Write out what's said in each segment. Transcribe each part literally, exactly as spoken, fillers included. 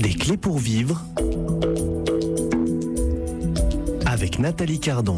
Des clés pour vivre avec Nathalie Cardon.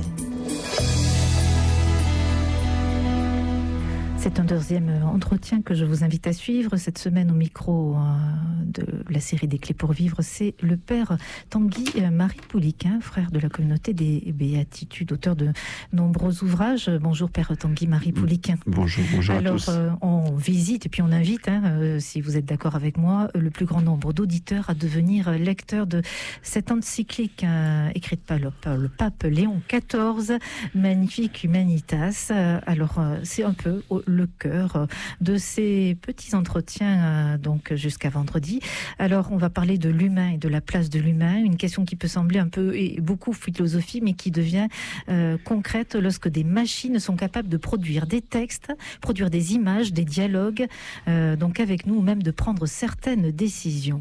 C'est un deuxième entretien que je vous invite à suivre cette semaine au micro de la série des clés pour vivre. C'est le père Tanguy Marie Pouliquin, frère de la communauté des Béatitudes, auteur de nombreux ouvrages. Bonjour père Tanguy Marie Pouliquin. Bonjour, bonjour Alors, à tous. Euh, on visite et puis on invite, hein, euh, si vous êtes d'accord avec moi, le plus grand nombre d'auditeurs à devenir lecteurs de cette encyclique euh, écrite par le, par le pape Léon quatorze, Magnificat Humanitas. Euh, alors, euh, c'est un peu le cœur de ces petits entretiens, donc jusqu'à vendredi. Alors, on va parler de l'humain et de la place de l'humain, une question qui peut sembler un peu, et beaucoup philosophie, mais qui devient euh, concrète lorsque des machines sont capables de produire des textes, produire des images, des dialogues, euh, donc avec nous, ou même de prendre certaines décisions.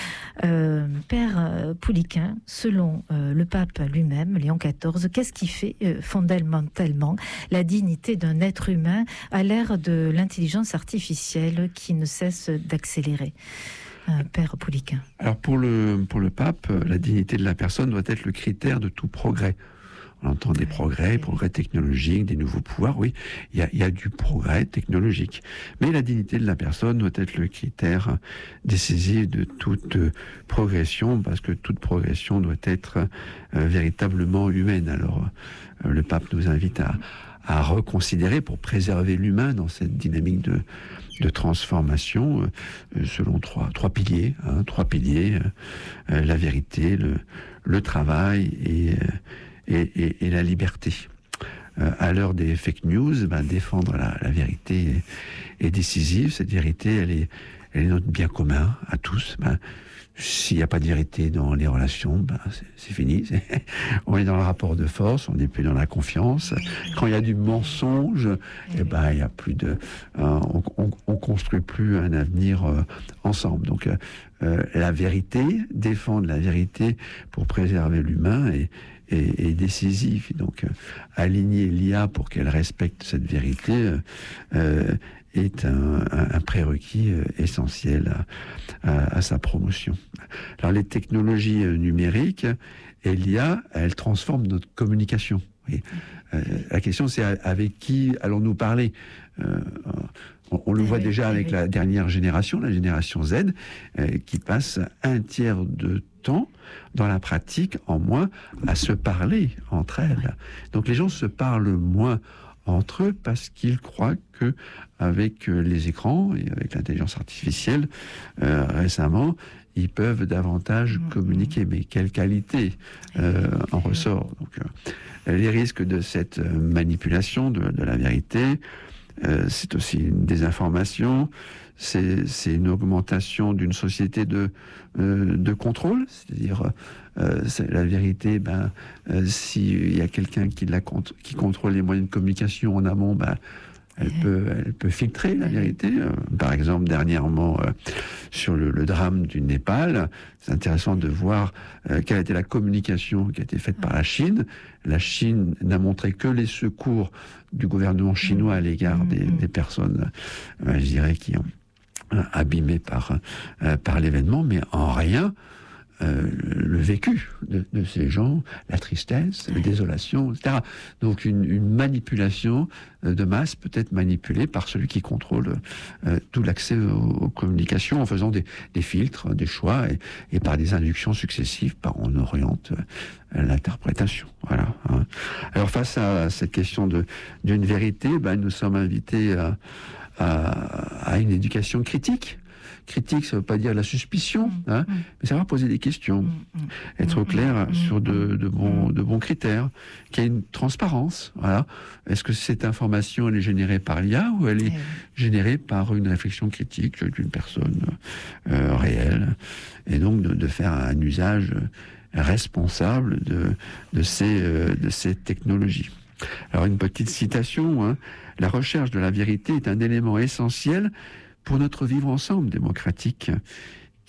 Euh, Père Pouliquin, selon euh, le pape lui-même, Léon quatorze, qu'est-ce qui fait euh, fondamentalement la dignité d'un être humain à l'ère de l'intelligence artificielle qui ne cesse d'accélérer? euh, Père Pouliquin. Alors pour le, pour le pape, la dignité de la personne doit être le critère de tout progrès. On entend des progrès, progrès technologiques, des nouveaux pouvoirs, oui, il y a, il y a du progrès technologique. Mais la dignité de la personne doit être le critère décisif de toute progression, parce que toute progression doit être euh, véritablement humaine. Alors, euh, le pape nous invite à, à reconsidérer, pour préserver l'humain dans cette dynamique de, de transformation, euh, selon trois, trois piliers, hein, trois piliers, euh, euh, la vérité, le, le travail et... Euh, Et, et, et la liberté. Euh, à l'heure des fake news, ben, défendre la, la vérité est, est décisive. Cette vérité, elle est, elle est notre bien commun à tous. Ben, s'il n'y a pas de vérité dans les relations, ben, c'est, c'est fini. C'est, on est dans le rapport de force, on n'est plus dans la confiance. Quand il y a du mensonge, eh ben, il y a plus de, euh, on, on, on construit plus un avenir euh, ensemble. Donc, euh, euh, la vérité, défendre la vérité pour préserver l'humain est est, est décisif. Donc, euh, aligner l'I A pour qu'elle respecte cette vérité euh, est un, un, un prérequis euh, essentiel à, à, à sa promotion. Alors, les technologies euh, numériques et l'I A, elles transforment notre communication. Oui. Euh, la question, c'est avec qui allons-nous parler ? euh, on, on le voit déjà avec la dernière génération, la génération Z, euh, qui passe un tiers de temps dans la pratique en moins à se parler entre elles. Donc les gens se parlent moins entre eux parce qu'ils croient que avec les écrans et avec l'intelligence artificielle euh, récemment, ils peuvent davantage mmh. communiquer. Mais quelle qualité euh, en ressort. Donc euh, les risques de cette manipulation de, de la vérité, euh, c'est aussi une désinformation. C'est, c'est une augmentation d'une société de, euh, de contrôle, c'est-à-dire euh, c'est la vérité, ben, euh, s'il y a quelqu'un qui, la contr- qui contrôle les moyens de communication en amont, ben, elle, peut, elle peut filtrer la vérité. Euh, par exemple, dernièrement, euh, sur le, le drame du Népal, c'est intéressant de voir euh, quelle a été la communication qui a été faite par la Chine. La Chine n'a montré que les secours du gouvernement chinois à l'égard des, des personnes, euh, je dirais, qui ont abîmé par euh, par l'événement, mais en rien euh, le vécu de, de ces gens, la tristesse, la désolation, et cetera. Donc une, une manipulation de masse peut être manipulée par celui qui contrôle euh, tout l'accès aux, aux communications en faisant des, des filtres, des choix et, et par des inductions successives, par on oriente euh, l'interprétation. Voilà. Hein. Alors face à cette question de d'une vérité, ben, nous sommes invités à à, à une éducation critique. Critique, ça ne veut pas dire la suspicion, mmh, hein, mmh. mais savoir poser des questions, mmh, être mmh, clair mmh, sur de, de, bons, de bons critères, qu'il y ait une transparence. Voilà. Est-ce que cette information, elle est générée par l'I A ou elle est mmh. générée par une réflexion critique d'une personne euh, réelle? Et donc de, de faire un usage responsable de, de, ces, euh, de ces technologies. Alors une petite citation, hein. La recherche de la vérité est un élément essentiel pour notre vivre ensemble démocratique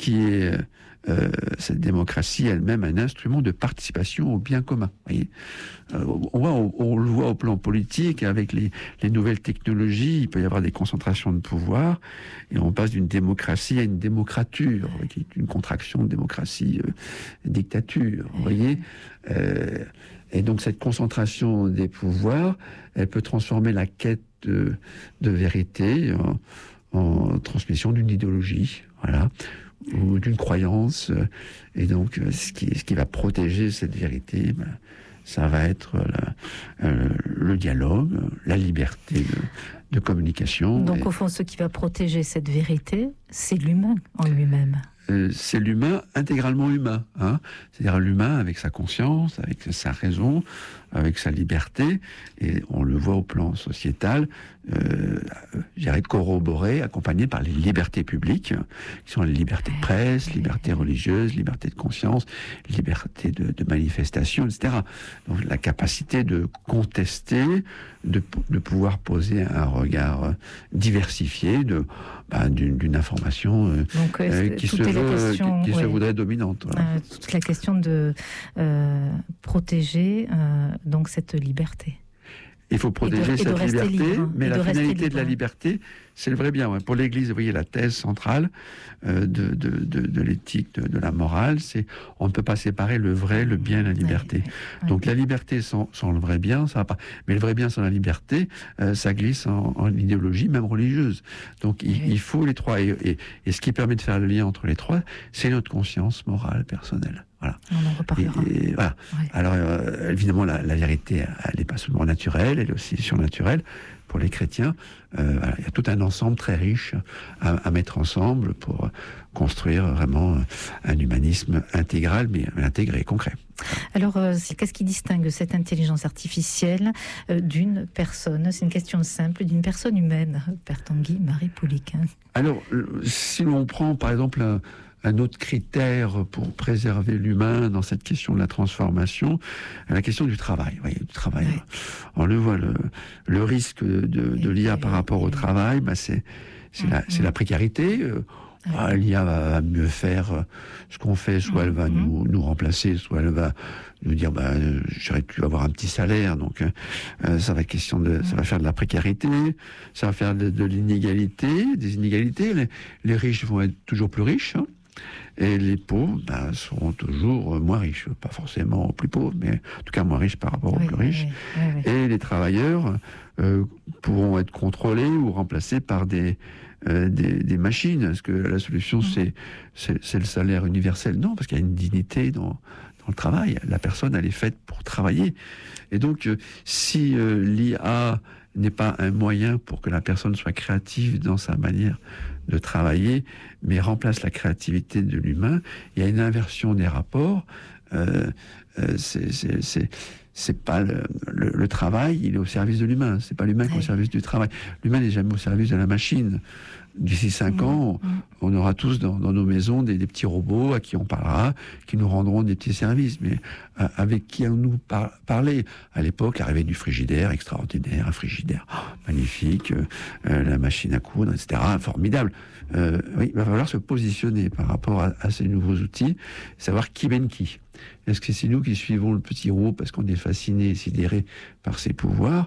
qui est euh, cette démocratie elle-même un instrument de participation au bien commun. Vous voyez, euh, on, voit, on, on le voit au plan politique, avec les, les nouvelles technologies, il peut y avoir des concentrations de pouvoir, et on passe d'une démocratie à une démocrature, qui est une contraction de démocratie, euh, dictature. Vous voyez, euh, et donc cette concentration des pouvoirs, elle peut transformer la quête de, de vérité en, en transmission d'une idéologie, voilà, ou d'une croyance. Et donc, ce qui, ce qui va protéger cette vérité, ben, ça va être la, euh, le dialogue, la liberté de, de communication. Donc, et, au fond, ce qui va protéger cette vérité, c'est l'humain en lui-même. Euh, c'est l'humain intégralement humain, hein, c'est-à-dire l'humain avec sa conscience, avec sa raison, avec sa liberté, et on le voit au plan sociétal, euh, je dirais corroboré, accompagné par les libertés publiques, qui sont les libertés de presse, libertés religieuses, liberté de conscience, liberté de, de manifestation, et cetera. Donc la capacité de contester, de, de pouvoir poser un regard diversifié de, bah, d'une, d'une information euh, Donc, euh, qui, se, veut, question, qui, qui ouais. se voudrait dominante. Voilà. Euh, toute la question de euh, protéger euh, donc cette liberté. Il faut protéger et de, cette et liberté, libre, mais la finalité de la liberté, c'est le vrai bien. Ouais. Pour l'Église, vous voyez, la thèse centrale euh, de, de, de, de l'éthique, de, de la morale, c'est on ne peut pas séparer le vrai, le bien, la liberté. Oui, oui, oui. Donc la liberté sans, sans le vrai bien, ça va pas. Mais le vrai bien sans la liberté, euh, ça glisse en, en idéologie, même religieuse. Donc il, il faut les trois. Et, et, et ce qui permet de faire le lien entre les trois, c'est notre conscience morale personnelle. Voilà. On en reparlera. Et, et voilà. Ouais. Alors, euh, évidemment, la, la vérité, elle n'est pas seulement naturelle, elle est aussi surnaturelle. Pour les chrétiens, euh, voilà, il y a tout un ensemble très riche à, à mettre ensemble pour construire vraiment un humanisme intégral, mais intégré, concret. Alors, euh, qu'est-ce qui distingue cette intelligence artificielle euh, d'une personne? C'est une question simple, d'une personne humaine, Père Tanguy, Marie Pouliquen. Alors, si l'on prend, par exemple, un, un autre critère pour préserver l'humain dans cette question de la transformation, la question du travail. Voyez, du travail. Oui. On le voit, le, le risque de, de l'I A par rapport au travail, bah c'est, c'est, la, c'est la précarité. Ah, L'I A va, va mieux faire ce qu'on fait, soit elle va mmh. nous, nous remplacer, soit elle va nous dire, bah, tu vas avoir un petit salaire, donc euh, ça va être question de, mmh. ça va faire de la précarité, ça va faire de, de l'inégalité, des inégalités. Les, les riches vont être toujours plus riches, hein, et les pauvres ben, seront toujours moins riches, pas forcément plus pauvres, mais en tout cas moins riches par rapport oui, aux plus riches. Oui, oui, et les travailleurs euh, pourront être contrôlés ou remplacés par des Euh, des, des machines. Est-ce que la solution, mmh. c'est, c'est, c'est le salaire universel? Non, parce qu'il y a une dignité dans, dans le travail. La personne, elle est faite pour travailler. Et donc, euh, si euh, l'I A n'est pas un moyen pour que la personne soit créative dans sa manière de travailler, mais remplace la créativité de l'humain, il y a une inversion des rapports. Euh, euh, c'est... c'est, c'est c'est pas le, le, le travail, il est au service de l'humain. C'est pas l'humain qui est au service du travail. L'humain n'est jamais au service de la machine. D'ici cinq mmh, ans, mmh. on aura tous dans, dans nos maisons des, des petits robots à qui on parlera, qui nous rendront des petits services. Mais euh, avec qui allons-nous par, parler? À l'époque, l'arrivée du frigidaire, extraordinaire, un frigidaire oh, magnifique, euh, la machine à coudre, et cetera, formidable. Euh, oui, il va falloir se positionner par rapport à, à ces nouveaux outils, savoir qui mène qui. Est-ce que c'est nous qui suivons le petit robot parce qu'on est fasciné et sidéré par ses pouvoirs?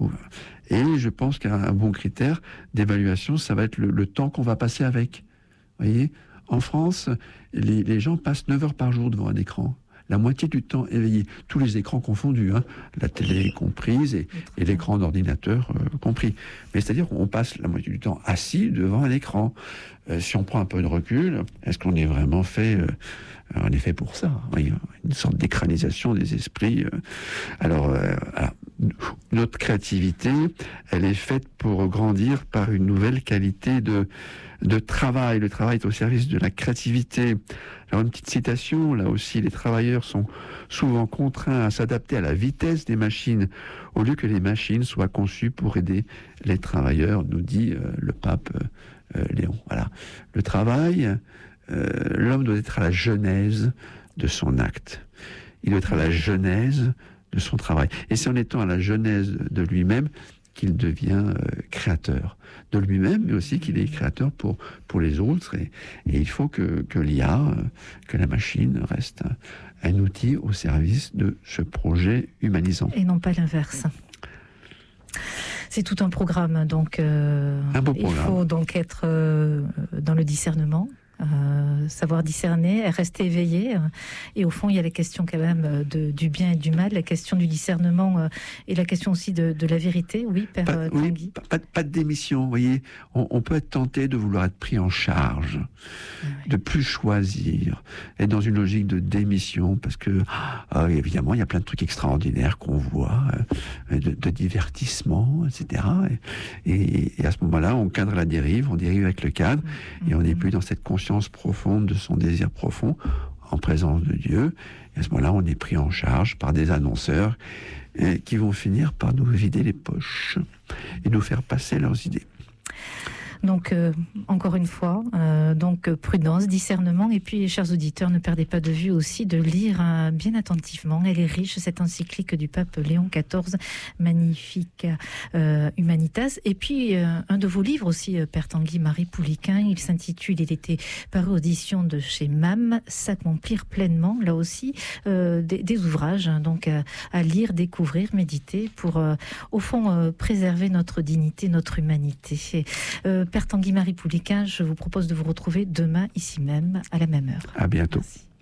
Et je pense qu'un bon critère d'évaluation, ça va être le, le temps qu'on va passer avec. Vous voyez, en France, les, les gens passent neuf heures par jour devant un écran. La moitié du temps éveillé, tous les écrans confondus, hein, la télé comprise et, et l'écran d'ordinateur euh, compris. Mais c'est-à-dire qu'on passe la moitié du temps assis devant un écran. Euh, si on prend un peu de recul, est-ce qu'on est vraiment fait, euh, on est fait pour ça, oui, une sorte d'écranisation des esprits. Euh. Alors, euh, alors, notre créativité, elle est faite pour grandir par une nouvelle qualité de de travail. Le travail est au service de la créativité. Alors une petite citation, là aussi, les travailleurs sont souvent contraints à s'adapter à la vitesse des machines, au lieu que les machines soient conçues pour aider les travailleurs, nous dit euh, le pape euh, Léon. Voilà. Le travail, euh, l'homme doit être à la genèse de son acte. Il doit être à la genèse de son travail. Et c'est en étant à la genèse de lui-même qu'il devient euh, créateur de lui-même, mais aussi qu'il est créateur pour, pour les autres. Et, et il faut que, que l'I A, euh, que la machine reste un, un outil au service de ce projet humanisant. Et non pas l'inverse. C'est tout un programme, donc euh, un beau il programme. faut donc être euh, dans le discernement. Euh, savoir discerner, rester éveillé. Euh, et au fond, il y a les questions quand même de, du bien et du mal, la question du discernement euh, et la question aussi de, de la vérité. Oui, Père pas, euh, oui, Tanguy. pas, pas, pas de démission, vous voyez. On, on peut être tenté de vouloir être pris en charge, oui. de plus choisir, être dans une logique de démission, parce que, ah, évidemment, il y a plein de trucs extraordinaires qu'on voit, euh, de, de divertissement, et cetera. Et, et, et à ce moment-là, on cadre la dérive, on dérive avec le cadre, mmh. et on n'est plus dans cette conscience profonde de son désir profond en présence de Dieu. Et à ce moment-là, on est pris en charge par des annonceurs eh, qui vont finir par nous vider les poches et nous faire passer leurs idées. Donc, euh, encore une fois, euh, donc prudence, discernement, et puis, chers auditeurs, ne perdez pas de vue aussi de lire euh, bien attentivement. Elle est riche, cette encyclique du pape Léon quatorze, magnifique euh, Humanitas. Et puis, euh, un de vos livres aussi, euh, Père Tanguy, Marie Pouliquin, il s'intitule, il était paru aux éditions de chez M A M, S'accomplir pleinement. Là aussi, euh, des, des ouvrages hein, donc à, à lire, découvrir, méditer pour, euh, au fond, euh, préserver notre dignité, notre humanité. Et, euh, Père Tanguy, Marie Pouliquin, je vous propose de vous retrouver demain, ici même, à la même heure. À bientôt. Merci.